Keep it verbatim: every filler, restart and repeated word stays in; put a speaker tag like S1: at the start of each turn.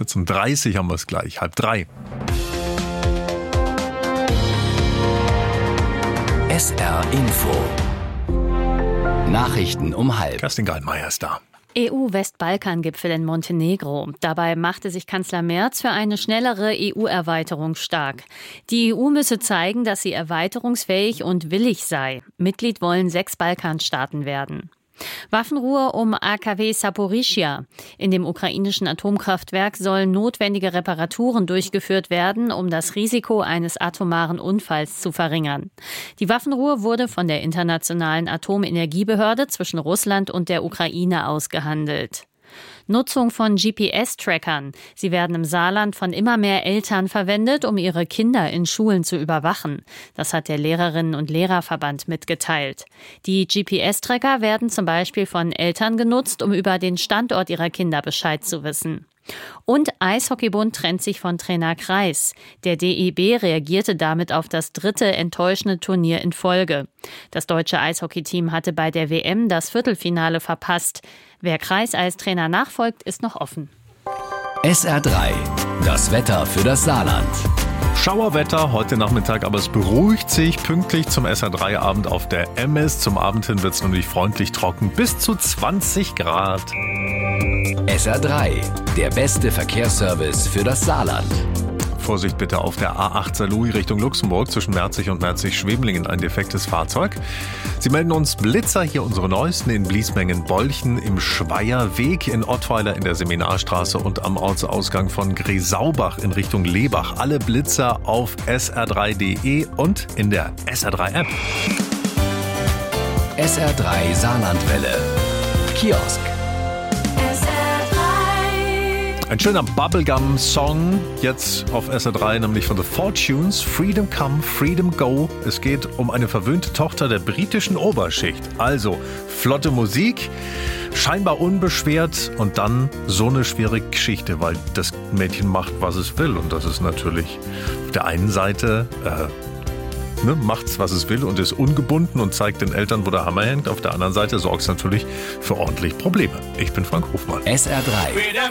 S1: vierzehn Uhr dreißig haben wir es gleich, halb drei.
S2: S R Info. Nachrichten um halb.
S1: Kerstin Gallmeier ist da.
S3: E U-Westbalkan-Gipfel in Montenegro. Dabei machte sich Kanzler Merz für eine schnellere E U-Erweiterung stark. Die E U müsse zeigen, dass sie erweiterungsfähig und willig sei. Mitglied wollen sechs Balkanstaaten werden. Waffenruhe um A K W Saporischschja. In dem ukrainischen Atomkraftwerk sollen notwendige Reparaturen durchgeführt werden, um das Risiko eines atomaren Unfalls zu verringern. Die Waffenruhe wurde von der Internationalen Atomenergiebehörde zwischen Russland und der Ukraine ausgehandelt. Nutzung von G P S-Trackern. Sie werden im Saarland von immer mehr Eltern verwendet, um ihre Kinder in Schulen zu überwachen. Das hat der Lehrerinnen- und Lehrerverband mitgeteilt. Die G P S-Tracker werden zum Beispiel von Eltern genutzt, um über den Standort ihrer Kinder Bescheid zu wissen. Und Eishockeybund trennt sich von Trainer Kreis. Der D E B reagierte damit auf das dritte enttäuschende Turnier in Folge. Das deutsche Eishockeyteam hatte bei der W M das Viertelfinale verpasst. Wer Kreis als Trainer nachfolgt, ist noch offen.
S2: S R drei. Das Wetter für das Saarland.
S1: Schauerwetter heute Nachmittag, aber es beruhigt sich pünktlich zum S R drei Abend auf der Emmes. Zum Abend hin wird es nämlich freundlich trocken, bis zu zwanzig Grad.
S2: S R drei, der beste Verkehrsservice für das Saarland.
S1: Vorsicht bitte auf der A acht Saarlouis Richtung Luxemburg zwischen Merzig und Merzig-Schweblingen ein defektes Fahrzeug. Sie melden uns Blitzer, hier unsere neuesten in Bliesmengen-Bolchen, im Schweierweg, in Ottweiler in der Seminarstraße und am Ortsausgang von Gresaubach in Richtung Lebach. Alle Blitzer auf S R drei punkt de und in der S R drei App.
S2: S R drei Saarlandwelle. Kiosk.
S1: Ein schöner Bubblegum-Song, jetzt auf S R drei, nämlich von The Fortunes, Freedom Come, Freedom Go. Es geht um eine verwöhnte Tochter der britischen Oberschicht. Also flotte Musik, scheinbar unbeschwert und dann so eine schwere Geschichte, weil das Mädchen macht, was es will. Und das ist natürlich auf der einen Seite... Äh, Ne, macht's, was es will und ist ungebunden und zeigt den Eltern, wo der Hammer hängt. Auf der anderen Seite sorgt es natürlich für ordentlich Probleme. Ich bin Frank Hofmann.
S2: S R drei.